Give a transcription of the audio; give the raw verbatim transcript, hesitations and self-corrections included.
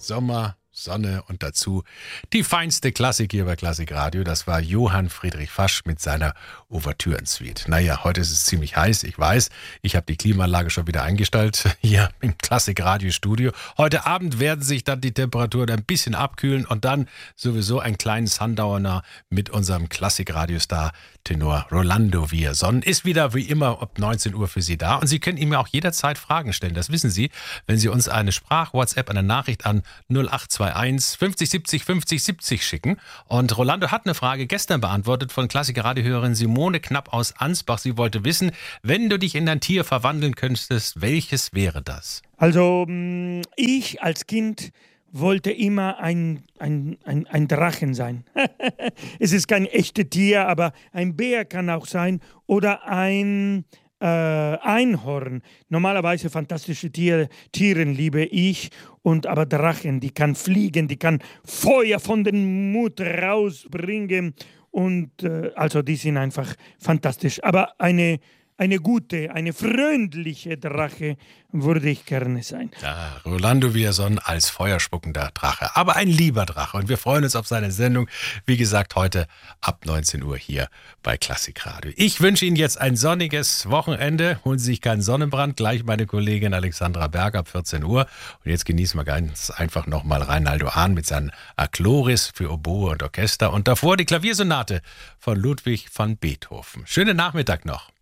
Sommer, Sonne und dazu die feinste Klassik hier bei Klassikradio. Das war Johann Friedrich Fasch mit seiner Ouvertüren-Suite. Naja, heute ist es ziemlich heiß, ich weiß. Ich habe die Klimaanlage schon wieder eingestellt hier im Klassikradio-Studio. Heute Abend werden sich dann die Temperaturen ein bisschen abkühlen und dann sowieso ein kleines Sundowner mit unserem Klassikradiostar Tenor Rolando Villazón ist wieder wie immer ab neunzehn Uhr für Sie da. Und Sie können ihm ja auch jederzeit Fragen stellen. Das wissen Sie, wenn Sie uns eine Sprach-WhatsApp, eine Nachricht an null acht zwei eins fünfzig siebzig fünfzig siebzig schicken. Und Rolando hat eine Frage gestern beantwortet von Klassiker-Radiohörerin Simone Knapp aus Ansbach. Sie wollte wissen, wenn du dich in ein Tier verwandeln könntest, welches wäre das? Also ich als Kind wollte immer ein, ein, ein, ein Drachen sein. Es ist kein echtes Tier, aber ein Bär kann auch sein oder ein äh, Einhorn. Normalerweise fantastische Tiere, Tieren liebe ich, und aber Drachen, die kann fliegen, die kann Feuer von dem Mund rausbringen und äh, also die sind einfach fantastisch. Aber eine Eine gute, eine freundliche Drache würde ich gerne sein. Ja, Rolando Villazón als feuerspuckender Drache. Aber ein lieber Drache. Und wir freuen uns auf seine Sendung. Wie gesagt, heute ab neunzehn Uhr hier bei Klassikradio. Ich wünsche Ihnen jetzt ein sonniges Wochenende. Holen Sie sich keinen Sonnenbrand. Gleich meine Kollegin Alexandra Berg ab vierzehn Uhr. Und jetzt genießen wir ganz einfach nochmal Reinaldo Hahn mit seinen Achloris für Oboe und Orchester. Und davor die Klaviersonate von Ludwig van Beethoven. Schönen Nachmittag noch.